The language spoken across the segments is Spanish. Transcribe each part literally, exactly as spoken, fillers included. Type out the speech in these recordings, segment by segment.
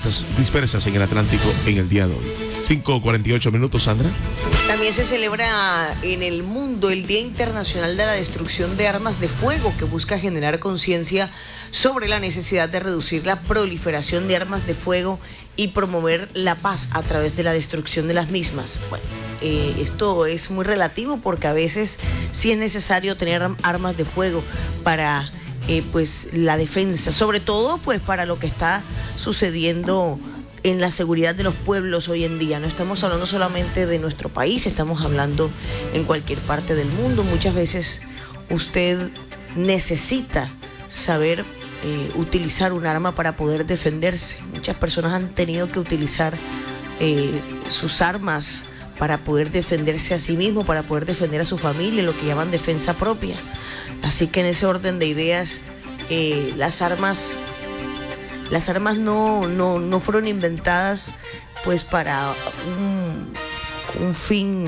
dispersas, dispersas en el Atlántico en el día de hoy. cinco cuarenta y ocho minutos, Sandra. También se celebra en el mundo el Día Internacional de la Destrucción de Armas de Fuego, que busca generar conciencia sobre la necesidad de reducir la proliferación de armas de fuego y promover la paz a través de la destrucción de las mismas. Bueno, eh, esto es muy relativo porque a veces sí es necesario tener armas de fuego para eh, pues la defensa, sobre todo pues para lo que está sucediendo en la seguridad de los pueblos hoy en día. No estamos hablando solamente de nuestro país, estamos hablando en cualquier parte del mundo. Muchas veces usted necesita saber eh, utilizar un arma para poder defenderse. Muchas personas han tenido que utilizar eh, sus armas para poder defenderse a sí mismo, para poder defender a su familia, lo que llaman defensa propia. Así que en ese orden de ideas, eh, las armas... Las armas no, no, no fueron inventadas pues para un, un fin,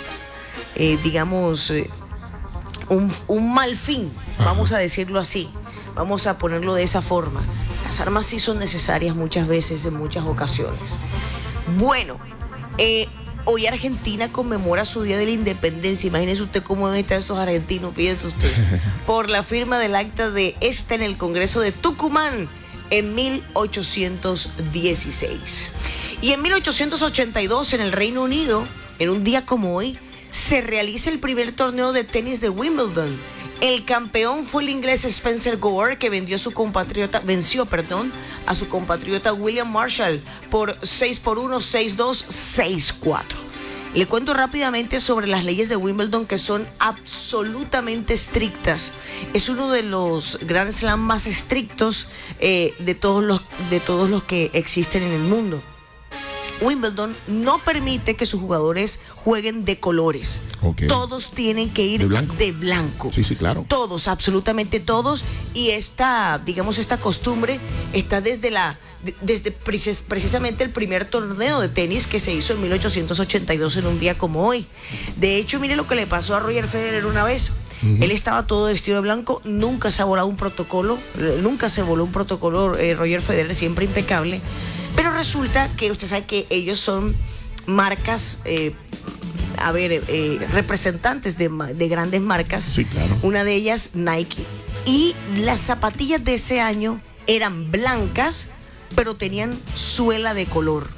eh, digamos, eh, un, un mal fin, vamos a decirlo así, vamos a ponerlo de esa forma. Las armas sí son necesarias muchas veces, en muchas ocasiones. Bueno, eh, hoy Argentina conmemora su Día de la Independencia. Imagínese usted cómo deben estar esos argentinos, fíjese usted, por la firma del acta de esta en el Congreso de Tucumán en mil ochocientos dieciséis. Y en mil ochocientos ochenta y dos, en el Reino Unido, en un día como hoy, se realiza el primer torneo de tenis de Wimbledon. El campeón fue el inglés Spencer Gore, que vendió a su compatriota, venció perdón, a su compatriota William Marshall por seis por uno, seis dos, seis cuatro. Le cuento rápidamente sobre las leyes de Wimbledon, que son absolutamente estrictas. Es uno de los Grand Slam más estrictos eh, de, todos los, de todos los que existen en el mundo. Wimbledon no permite que sus jugadores jueguen de colores. Okay. Todos tienen que ir de blanco. de blanco. Sí, sí, claro. Todos, absolutamente todos. Y esta, digamos, esta costumbre está desde la... desde precisamente el primer torneo de tenis que se hizo en mil ochocientos ochenta y dos, en un día como hoy. De hecho, mire lo que le pasó a Roger Federer una vez. Uh-huh. Él estaba todo vestido de blanco, nunca se ha volado un protocolo, nunca se voló un protocolo, eh, Roger Federer siempre impecable. Pero resulta que usted sabe que ellos son marcas, eh, a ver, eh, representantes de, de grandes marcas. Sí, claro. Una de ellas, Nike. Y las zapatillas de ese año eran blancas, pero tenían suela de color.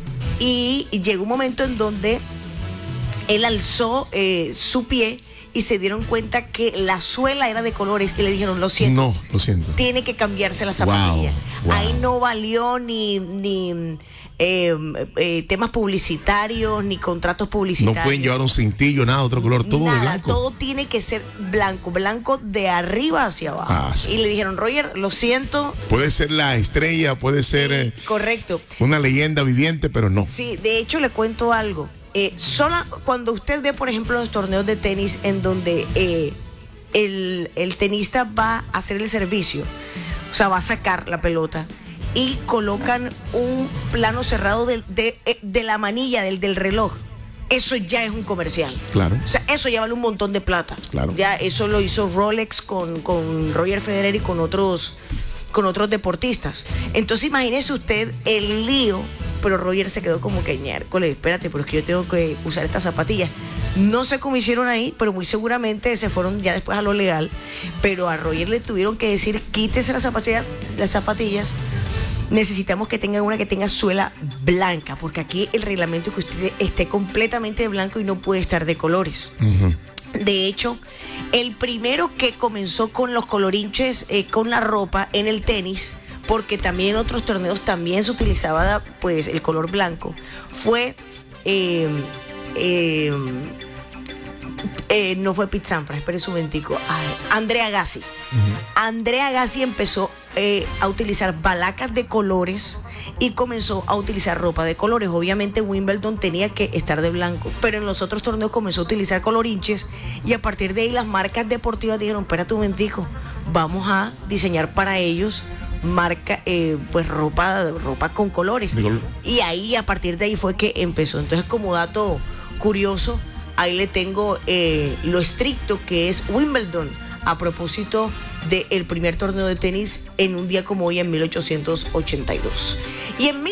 Y, y llegó un momento en donde él alzó eh, su pie y se dieron cuenta que la suela era de colores, que le dijeron, lo siento. No, lo siento. Tiene que cambiarse la zapatilla. Wow, wow. Ahí no valió ni, ni eh, eh, temas publicitarios, ni contratos publicitarios. No pueden llevar un cintillo, nada, otro color, todo nada, de blanco. Todo tiene que ser blanco, blanco de arriba hacia abajo. Ah, sí. Y le dijeron, Roger, lo siento. Puede ser la estrella, puede ser sí, eh, correcto. Una leyenda viviente, pero no. Sí, de hecho le cuento algo. Eh, sola, cuando usted ve, por ejemplo, los torneos de tenis en donde eh, el, el tenista va a hacer el servicio, o sea, va a sacar la pelota y colocan un plano cerrado de, de, de la manilla del, del reloj, eso ya es un comercial. Claro. O sea, eso ya vale un montón de plata. Claro. Ya eso lo hizo Rolex con, con Roger Federer y con otros, con otros deportistas. Entonces imagínese usted el lío. Pero Roger se quedó como que miércoles, espérate, pero es que yo tengo que usar estas zapatillas. No sé cómo hicieron ahí, pero muy seguramente se fueron ya después a lo legal. Pero a Roger le tuvieron que decir, quítese las zapatillas, las zapatillas. Necesitamos que tenga una que tenga suela blanca, porque aquí el reglamento es que usted esté completamente de blanco y no puede estar de colores. Uh-huh. De hecho, el primero que comenzó con los colorinches, eh, con la ropa en el tenis, porque también en otros torneos también se utilizaba pues el color blanco, fue eh, eh, eh, no fue Pete Sampras, espere un momentico, ay, Andrea Agassi. Uh-huh. Andrea Agassi empezó eh, a utilizar balacas de colores y comenzó a utilizar ropa de colores. Obviamente Wimbledon tenía que estar de blanco, pero en los otros torneos comenzó a utilizar colorinches y a partir de ahí las marcas deportivas dijeron, espérate un momentico, vamos a diseñar para ellos marca, eh, pues ropa, ropa con colores. Y ahí, a partir de ahí fue que empezó. Entonces, como dato curioso, ahí le tengo eh, lo estricto que es Wimbledon a propósito del primer torneo de tenis en un día como hoy en mil ochocientos ochenta y dos. Y en